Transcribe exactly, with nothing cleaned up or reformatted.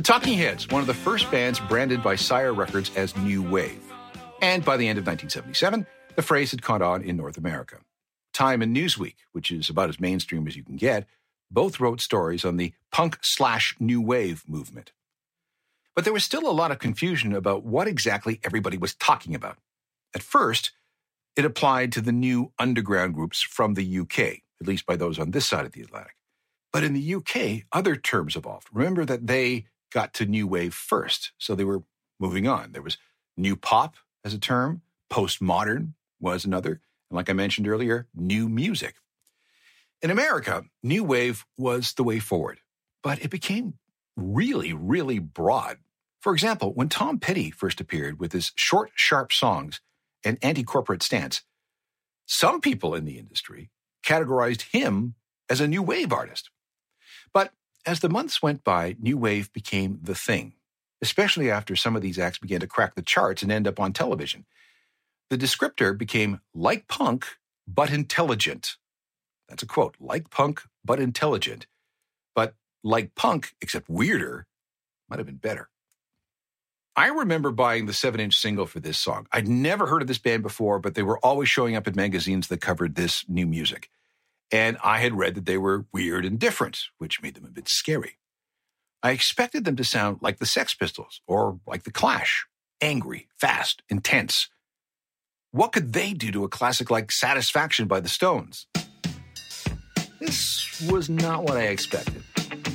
The Talking Heads, one of the first bands branded by Sire Records as New Wave. And by the end of nineteen seventy-seven, the phrase had caught on in North America. Time and Newsweek, which is about as mainstream as you can get, both wrote stories on the punk slash new wave movement. But there was still a lot of confusion about what exactly everybody was talking about. At first, it applied to the new underground groups from the U K, at least by those on this side of the Atlantic. But in the U K, other terms evolved. Remember that they got to new wave first, so they were moving on. There was new pop as a term, postmodern was another, and like I mentioned earlier, new music. In America, new wave was the way forward, but it became really, really broad. For example, when Tom Petty first appeared with his short, sharp songs and anti-corporate stance, some people in the industry categorized him as a new wave artist. But as the months went by, new wave became the thing, especially after some of these acts began to crack the charts and end up on television. The descriptor became like punk, but intelligent. That's a quote, like punk, but intelligent. But like punk, except weirder, might have been better. I remember buying the seven-inch single for this song. I'd never heard of this band before, but they were always showing up in magazines that covered this new music. And I had read that they were weird and different, which made them a bit scary. I expected them to sound like the Sex Pistols or like the Clash, angry, fast, intense. What could they do to a classic like Satisfaction by the Stones? This was not what I expected.